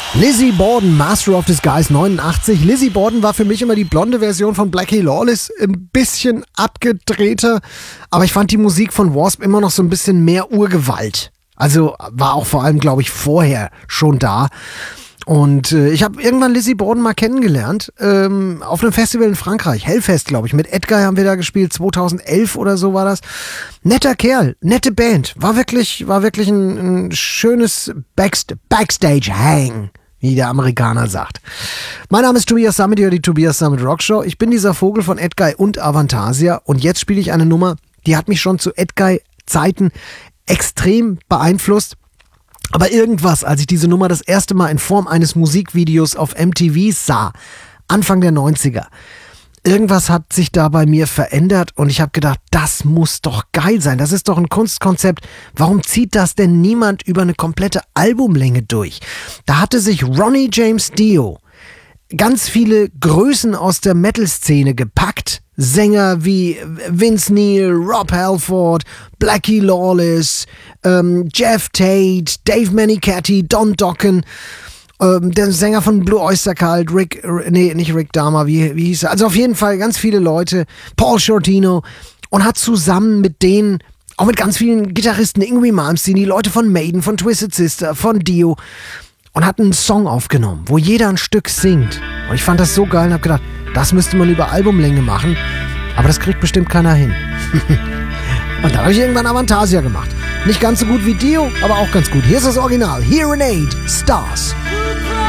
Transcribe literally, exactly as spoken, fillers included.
Lizzie Borden, Master of Disguise neunundachtzig. Lizzie Borden war für mich immer die blonde Version von Blackie Lawless, ein bisschen abgedrehter, aber ich fand die Musik von Wasp immer noch so ein bisschen mehr Urgewalt. Also war auch vor allem, glaube ich, vorher schon da. Und äh, ich habe irgendwann Lizzie Borden mal kennengelernt, ähm, auf einem Festival in Frankreich, Hellfest, glaube ich. Mit Edguy haben wir da gespielt, zweitausendelf oder so war das. Netter Kerl, nette Band, war wirklich, war wirklich ein, ein schönes Backst- Backstage-Hang, wie der Amerikaner sagt. Mein Name ist Tobias Summit, hier die Tobias Summit Rockshow. Ich bin dieser Vogel von Edguy und Avantasia und jetzt spiele ich eine Nummer, die hat mich schon zu Edguy-Zeiten extrem beeinflusst. Aber irgendwas, als ich diese Nummer das erste Mal in Form eines Musikvideos auf M T V sah, Anfang der neunziger, irgendwas hat sich da bei mir verändert und ich habe gedacht, das muss doch geil sein, das ist doch ein Kunstkonzept. Warum zieht das denn niemand über eine komplette Albumlänge durch? Da hatte sich Ronnie James Dio ganz viele Größen aus der Metal-Szene gepackt. Sänger wie Vince Neil, Rob Halford, Blackie Lawless, ähm, Jeff Tate, Dave Mennicatti, Don Dokken, ähm, der Sänger von Blue Oyster Cult, Rick, nee, nicht Rick Dahmer, wie, wie hieß er? Also auf jeden Fall ganz viele Leute, Paul Shortino, und hat zusammen mit denen, auch mit ganz vielen Gitarristen, Yngwie Malmsteen, die Leute von Maiden, von Twisted Sister, von Dio, und hat einen Song aufgenommen, wo jeder ein Stück singt. Und ich fand das so geil und hab gedacht, das müsste man über Albumlänge machen, aber das kriegt bestimmt keiner hin. Und dann habe ich irgendwann Avantasia gemacht. Nicht ganz so gut wie Dio, aber auch ganz gut. Hier ist das Original. Hear and Aid, Stars.